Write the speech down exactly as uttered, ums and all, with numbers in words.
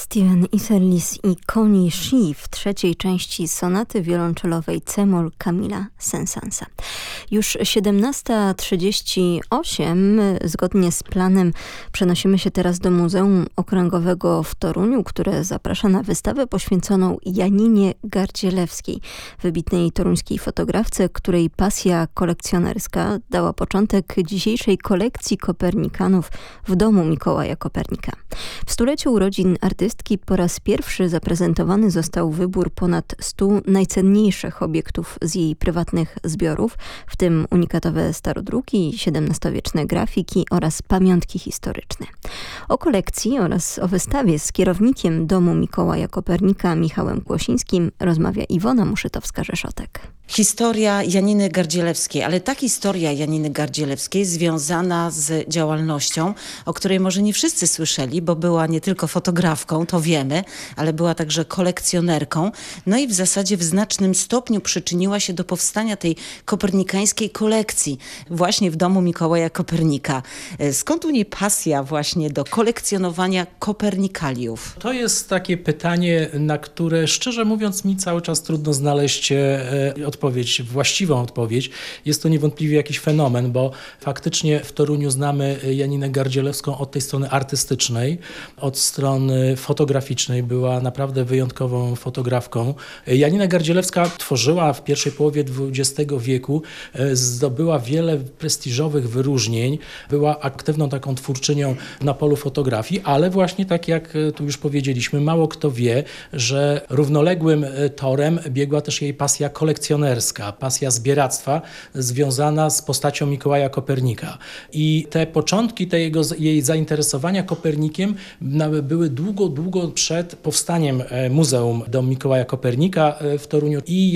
Steven Isserlis i Connie Shee w trzeciej części sonaty wiolonczelowej C-moll Camille'a Saint-Saënsa. Już siedemnasta trzydzieści osiem, zgodnie z planem, przenosimy się teraz do Muzeum Okręgowego w Toruniu, które zaprasza na wystawę poświęconą Janinie Gardzielewskiej, wybitnej toruńskiej fotografce, której pasja kolekcjonerska dała początek dzisiejszej kolekcji Kopernikanów w domu Mikołaja Kopernika. W stuleciu urodzin artystki po raz pierwszy zaprezentowany został wybór ponad stu najcenniejszych obiektów z jej prywatnych zbiorów, w tym unikatowe starodruki, siedemnastowieczne grafiki oraz pamiątki historyczne. O kolekcji oraz o wystawie z kierownikiem domu Mikołaja Kopernika Michałem Kłosińskim rozmawia Iwona Muszytowska-Rzeszotek. Historia Janiny Gardzielewskiej, ale ta historia Janiny Gardzielewskiej związana z działalnością, o której może nie wszyscy słyszeli, bo była nie tylko fotografką, to wiemy, ale była także kolekcjonerką. No i w zasadzie w znacznym stopniu przyczyniła się do powstania tej kopernikańskiej kolekcji właśnie w domu Mikołaja Kopernika. Skąd u niej pasja właśnie do kolekcjonowania kopernikaliów? To jest takie pytanie, na które szczerze mówiąc mi cały czas trudno znaleźć e, odpowiedź, właściwą odpowiedź. Jest to niewątpliwie jakiś fenomen, bo faktycznie w Toruniu znamy Janinę Gardzielewską od tej strony artystycznej, od strony fotograficznej. Była naprawdę wyjątkową fotografką. Janina Gardzielewska tworzyła w pierwszej połowie dwudziestego wieku, zdobyła wiele prestiżowych wyróżnień, była aktywną taką twórczynią na polu fotografii, ale właśnie tak jak tu już powiedzieliśmy, mało kto wie, że równoległym torem biegła też jej pasja kolekcjonerska, pasja zbieractwa związana z postacią Mikołaja Kopernika. I te początki tego, jej zainteresowania Kopernikiem były długo, długo przed powstaniem Muzeum Dom Mikołaja Kopernika w Toruniu. I